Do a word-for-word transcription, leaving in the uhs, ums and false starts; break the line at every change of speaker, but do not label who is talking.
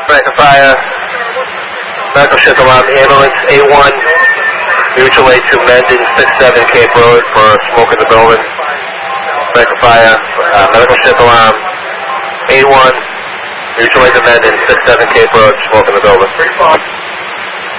Breaker fire. Medical shift alarm, ambulance A one, mutual aid to Mendon, six seven Cape Road for smoke in the building. Breaker fire, uh, medical shift alarm, A one, mutual aid to Mendon, six seven Cape Road, smoke in the building.